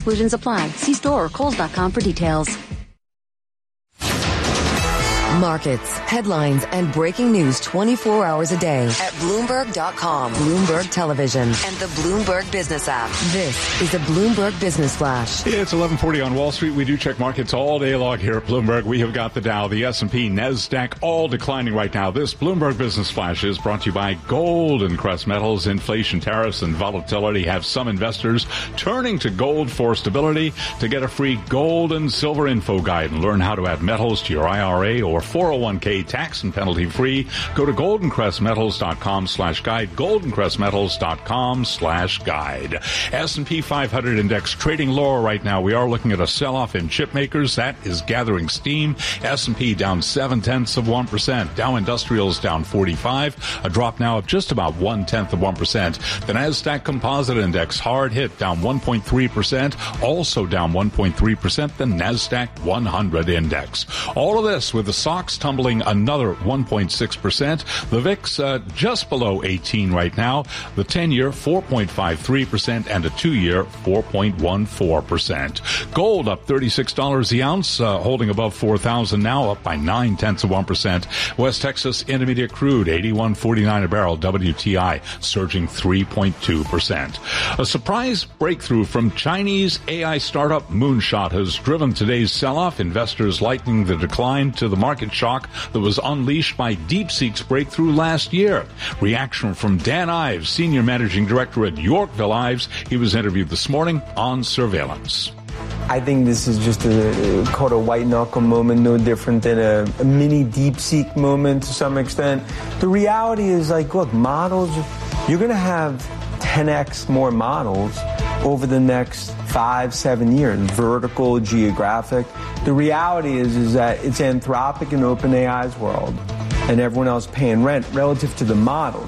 Exclusions apply. See store or Kohl's.com for details. Markets, headlines, and breaking news 24 hours a day at Bloomberg.com, Bloomberg Television, and the Bloomberg Business app. This is the Bloomberg Business Flash. It's 11:40 on Wall Street. We do check markets all day long here at Bloomberg. We have got the Dow, the S&P, NASDAQ, all declining right now. This Bloomberg Business Flash is brought to you by Golden Crest Metals. Inflation, tariffs, and volatility have some investors turning to gold for stability. To get a free gold and silver info guide and learn how to add metals to your IRA or 401k tax and penalty free, go to goldencrestmetals.com/guide, goldencrestmetals.com/guide. S&P 500 index trading lower right now. We are looking at a sell-off in chip makers. That is gathering steam. S&P down 0.7%. Dow Industrials down 45, a drop now of just about 0.1%. The NASDAQ Composite Index hard hit, down 1.3%, also down 1.3%. The NASDAQ 100 Index. All of this with the SOX tumbling another 1.6%. The VIX just below 18 right now. The 10-year 4.53% and a 2-year 4.14%. Gold up $36 the ounce, holding above 4,000 now, up by 0.9%. West Texas Intermediate crude 81.49 a barrel. WTI surging 3.2%. A surprise breakthrough from Chinese AI startup Moonshot has driven today's sell-off. Investors likening the decline to the market shock that was unleashed by DeepSeek's breakthrough last year. Reaction from Dan Ives, Senior Managing Director at Yorkville Ives. He was interviewed this morning on Surveillance. I think this is just called a white knuckle moment, no different than a mini DeepSeek moment to some extent. The reality is, like, look, models, you're going to have 10x more models over the next 5-7 years, vertical, geographic. The reality is that it's Anthropic and OpenAI's world, and everyone else paying rent relative to the models.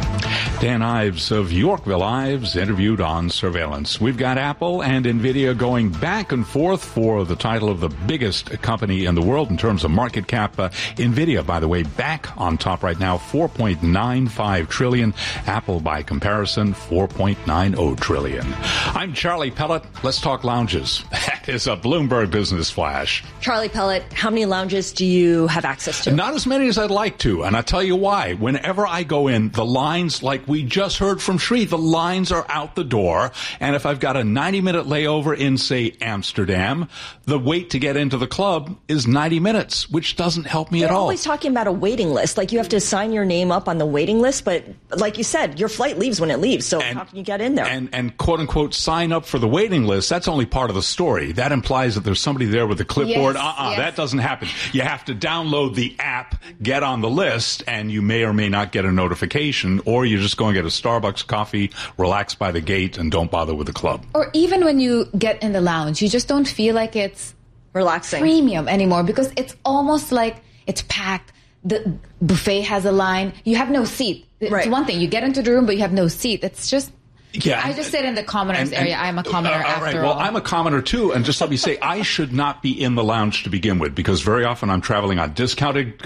Dan Ives of Yorkville Ives interviewed on Surveillance. We've got Apple and NVIDIA going back and forth for the title of the biggest company in the world in terms of market cap. NVIDIA, by the way, back on top right now, $4.95 trillion. Apple, by comparison, $4.90 trillion. I'm Charlie Pellet. Let's talk lounges. That is a Bloomberg Business Flash. Charlie Pellet, how many lounges do you have access to? Not as many as I'd like to, and I'll tell you why. Whenever I go in, the lines, like we just heard from Sri, the lines are out the door. And if I've got a 90-minute layover in, say, Amsterdam, the wait to get into the club is 90 minutes, which doesn't help me at all. They're always talking about a waiting list. Like, you have to sign your name up on the waiting list. But like you said, your flight leaves when it leaves. So how can you get in there? And quote-unquote, sign up for the waiting list, that's only part of the story. That implies that there's somebody there with a clipboard. Yes. That doesn't happen. You have to download the app, get on the list, and you may or may not get a notification, or you just go and get a Starbucks coffee, relax by the gate, and don't bother with the club. Or even when you get in the lounge, you just don't feel like it's relaxing, premium anymore, because it's almost like it's packed. The buffet has a line. You have no seat. Right. It's one thing. You get into the room, but you have no seat. It's just... Yeah, I just sit in the commoners area. I'm a commoner after all. Well, I'm a commoner too, and just let me say, I should not be in the lounge to begin with, because very often I'm traveling on discounted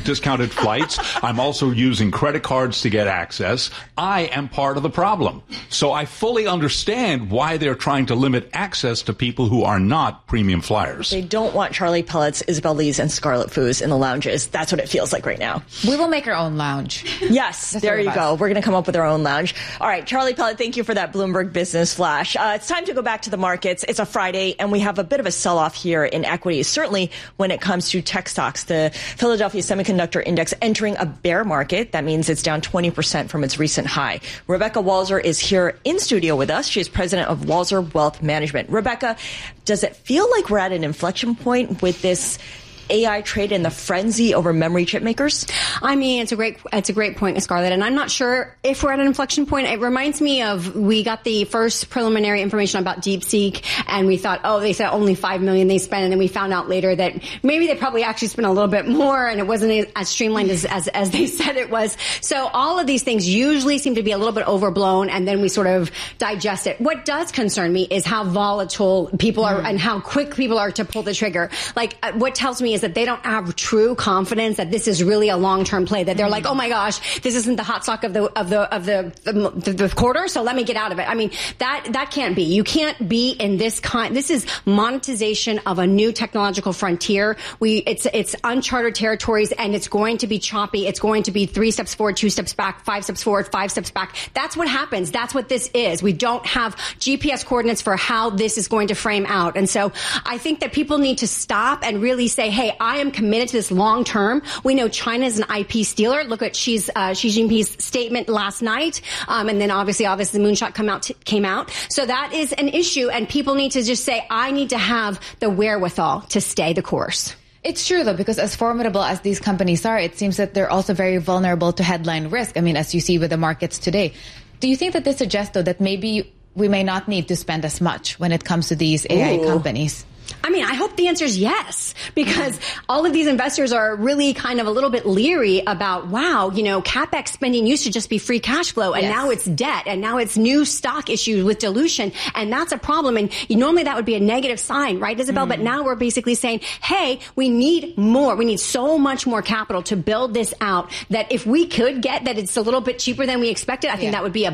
flights. I'm also using credit cards to get access. I am part of the problem. So I fully understand why they're trying to limit access to people who are not premium flyers. They don't want Charlie Pellet's, Isabel Lee's, and Scarlet Fu's in the lounges. That's what it feels like right now. We will make our own lounge. Yes, there you go. We're going to come up with our own lounge. All right, Charlie Pellet, thank you for that Bloomberg Business Flash. It's time to go back to the markets. It's a Friday, and we have a bit of a sell-off here in equities, certainly when it comes to tech stocks. The Philadelphia Semiconductor Index entering a bear market. That means it's down 20% from its recent high. Rebecca Walzer is here in studio with us. She is president of Walzer Wealth Management. Rebecca, does it feel like we're at an inflection point with this AI trade and the frenzy over memory chip makers? I mean, it's a great point, Scarlett, and I'm not sure if we're at an inflection point. It reminds me of, we got the first preliminary information about DeepSeek, and we thought, oh, they said only $5 million they spent, and then we found out later that maybe they probably actually spent a little bit more, and it wasn't as streamlined as they said it was. So all of these things usually seem to be a little bit overblown, and then we sort of digest it. What does concern me is how volatile people are and how quick people are to pull the trigger. Like, what tells me is that they don't have true confidence that this is really a long-term play, that they're like, oh my gosh, this isn't the hot stock of the quarter, so let me get out of it. I mean, that can't be. You can't be in this is monetization of a new technological frontier. It's uncharted territories, and it's going to be choppy. It's going to be 3 steps forward, 2 steps back, 5 steps forward, 5 steps back. That's what happens. That's what this is. We don't have GPS coordinates for how this is going to frame out. And so I think that people need to stop and really say, hey, I am committed to this long term. We know China is an IP stealer. Look at Xi Jinping's statement last night. And then obviously the moonshot came out. So that is an issue. And people need to just say, I need to have the wherewithal to stay the course. It's true, though, because as formidable as these companies are, it seems that they're also very vulnerable to headline risk. I mean, as you see with the markets today. Do you think that this suggests, though, that maybe we may not need to spend as much when it comes to these AI companies? I mean, I hope the answer is yes, because all of these investors are really kind of a little bit leery about, wow, CapEx spending used to just be free cash flow, and now it's debt, and now it's new stock issues with dilution, and that's a problem. And normally that would be a negative sign, right, Isabel? But now we're basically saying, hey, we need more. We need so much more capital to build this out that if we could get that it's a little bit cheaper than we expected, I think that would be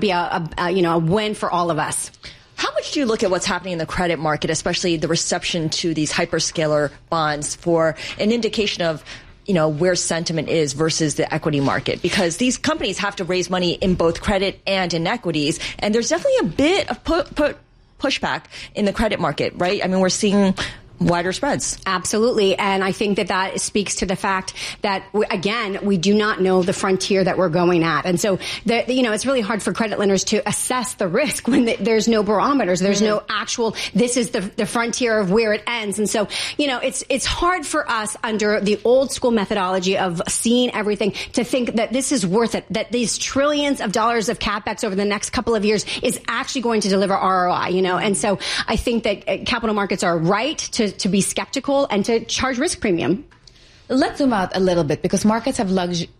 a win for all of us. How much do you look at what's happening in the credit market, especially the reception to these hyperscaler bonds, for an indication of where sentiment is versus the equity market? Because these companies have to raise money in both credit and in equities, and there's definitely a bit of pushback in the credit market, right? I mean, we're seeing wider spreads. Absolutely. And I think that speaks to the fact that, again, we do not know the frontier that we're going at. And so, it's really hard for credit lenders to assess the risk when there's no barometers. There's no actual, this is the frontier of where it ends. And so, it's hard for us under the old school methodology of seeing everything to think that this is worth it, that these trillions of dollars of CapEx over the next couple of years is actually going to deliver ROI, And so I think that capital markets are right to be skeptical and to charge risk premium. Let's zoom out a little bit, because markets have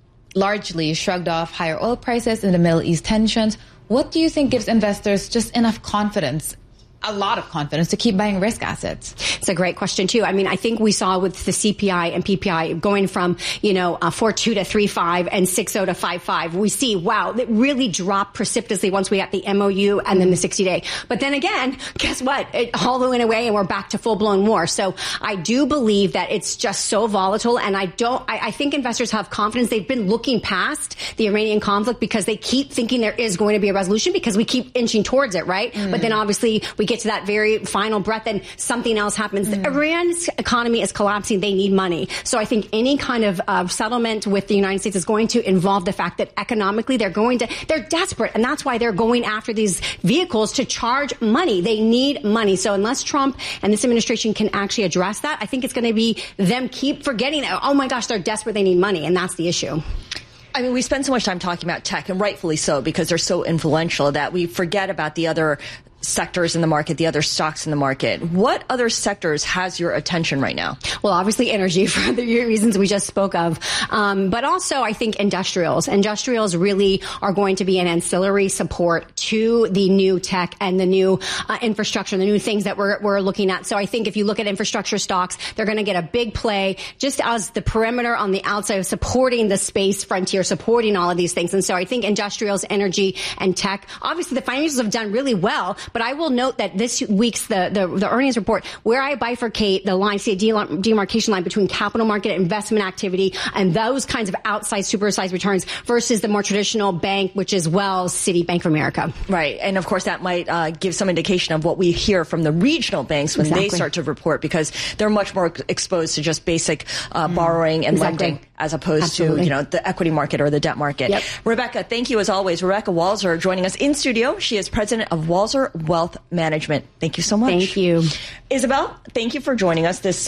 largely shrugged off higher oil prices and the Middle East tensions. What do you think gives investors just enough confidence, a lot of confidence, to keep buying risk assets? It's a great question, too. I mean, I think we saw with the CPI and PPI going from, 4.2 to 3.5 and 6.0 to 5.5. We see, wow, it really dropped precipitously once we got the MOU and then the 60-day. But then again, guess what? It all went away and we're back to full-blown war. So I do believe that it's just so volatile, and I think investors have confidence. They've been looking past the Iranian conflict because they keep thinking there is going to be a resolution because we keep inching towards it, right? But then obviously we get to that very final breath and something else happens. Iran's economy is collapsing. They need money. So I think any kind of settlement with the United States is going to involve the fact that economically they're desperate, and that's why they're going after these vehicles to charge money. They need money. So unless Trump and this administration can actually address that, I think it's going to be them keep forgetting that, oh my gosh, they're desperate. They need money. And that's the issue. I mean, we spend so much time talking about tech, and rightfully so, because they're so influential, that we forget about the other sectors in the market, the other stocks in the market. What other sectors has your attention right now? Well, obviously energy for the reasons we just spoke of. But also I think industrials. Industrials really are going to be an ancillary support to the new tech and the new infrastructure, the new things that we're looking at. So I think if you look at infrastructure stocks, they're going to get a big play just as the perimeter on the outside of supporting the space frontier, supporting all of these things. And so I think industrials, energy, and tech, obviously the financials have done really well. But I will note that this week's the earnings report, where I bifurcate the line, see a demarcation line between capital market investment activity and those kinds of outsized, supersized returns versus the more traditional bank, which is Wells, Citi, Bank of America. Right. And of course, that might give some indication of what we hear from the regional banks when they start to report, because they're much more exposed to just basic borrowing and lending as opposed to, the equity market or the debt market. Yep. Rebecca, thank you as always. Rebecca Walser joining us in studio. She is president of Walser Wealth Management. Thank you so much. Thank you. Isabel, thank you for joining us this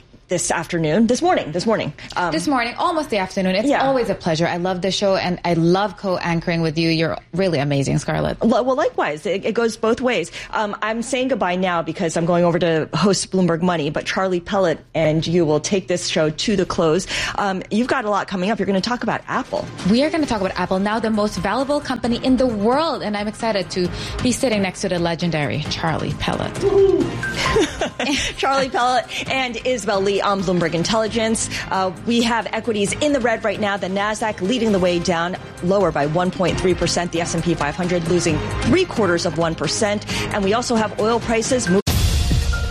morning. Almost the afternoon. It's always a pleasure. I love the show, and I love co-anchoring with you. You're really amazing, Scarlett. Well, likewise. It goes both ways. I'm saying goodbye now because I'm going over to host Bloomberg Money, but Charlie Pellet and you will take this show to the close. You've got a lot coming up. You're going to talk about Apple. We are going to talk about Apple, now the most valuable company in the world, and I'm excited to be sitting next to the legendary Charlie Pellet. Charlie Pellet and Isabel Lee quickly on Bloomberg Intelligence. We have equities in the red right now. The NASDAQ leading the way down, lower by 1.3%. The S&P 500 losing 0.75%. And we also have oil prices moving